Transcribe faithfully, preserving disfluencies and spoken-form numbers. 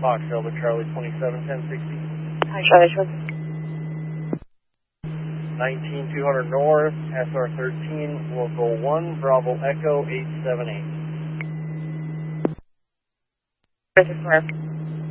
Fox Delta Charlie twenty-seven ten sixty. Hi, Charlie. nineteen two hundred North, S R thirteen, local one, Bravo Echo eight seven eight. This is Murph.